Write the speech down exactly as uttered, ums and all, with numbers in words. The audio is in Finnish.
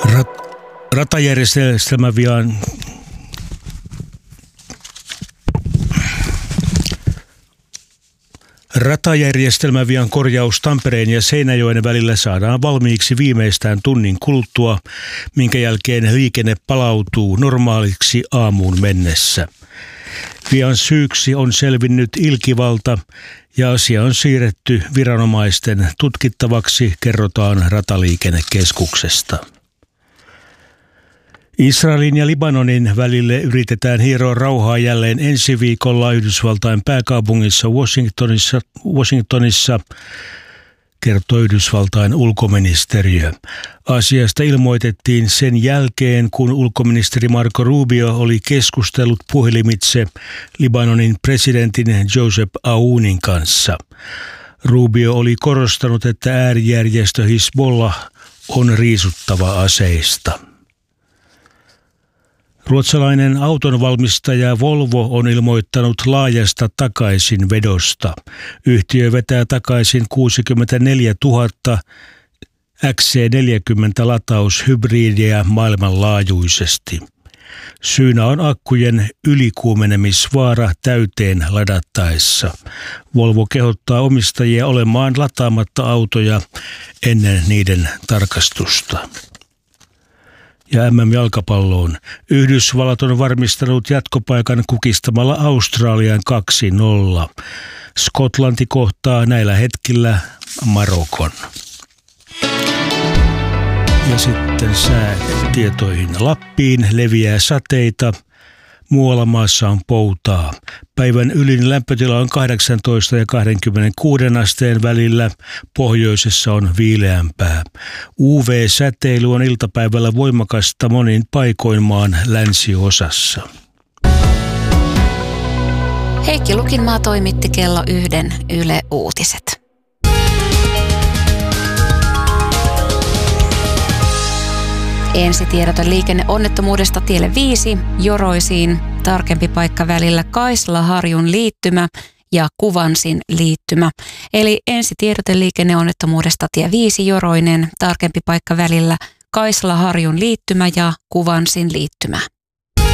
Rat- ratajärjestelmävian Ratajärjestelmävian korjaus Tampereen ja Seinäjoen välillä saadaan valmiiksi viimeistään tunnin kuluttua, minkä jälkeen liikenne palautuu normaaliksi aamuun mennessä. Vian syyksi on selvinnyt ilkivalta ja asia on siirretty viranomaisten tutkittavaksi, kerrotaan Rataliikennekeskuksesta. Israelin ja Libanonin välille yritetään hieroa rauhaa jälleen ensi viikolla Yhdysvaltain pääkaupungissa Washingtonissa, Washingtonissa, kertoo Yhdysvaltain ulkoministeriö. Asiasta ilmoitettiin sen jälkeen, kun ulkoministeri Marco Rubio oli keskustellut puhelimitse Libanonin presidentin Joseph Aounin kanssa. Rubio oli korostanut, että äärijärjestö Hizbollah on riisuttava aseista. Ruotsalainen autonvalmistaja Volvo on ilmoittanut laajasta takaisinvedosta. Yhtiö vetää takaisin kuusikymmentäneljätuhatta X C neljäkymmentä lataushybridiä maailmanlaajuisesti. Syynä on akkujen ylikuumenemisvaara täyteen ladattaessa. Volvo kehottaa omistajia olemaan lataamatta autoja ennen niiden tarkastusta. Ja M M-jalkapalloon. Yhdysvallat on varmistanut jatkopaikan kukistamalla Australian kaksi nolla. Skotlanti kohtaa näillä hetkillä Marokon. Ja sitten säätietoihin. Lappiin leviää sateita. Muualla maassa on poutaa. Päivän ylin lämpötila on kahdeksantoista ja kaksikymmentäkuusi asteen välillä. Pohjoisessa on viileämpää. U V-säteily on iltapäivällä voimakasta monin paikoin maan länsiosassa. Heikki Lukinmaa toimitti kello yhden Yle Uutiset. Ensitiedote liikenneonnettomuudesta tielle viisi Joroisiin, tarkempi paikka välillä Kaisla-Harjun liittymä ja Kuvansin liittymä. Eli ensitiedote liikenneonnettomuudesta tie viisi Joroinen, tarkempi paikka välillä Kaisla-Harjun liittymä ja Kuvansin liittymä.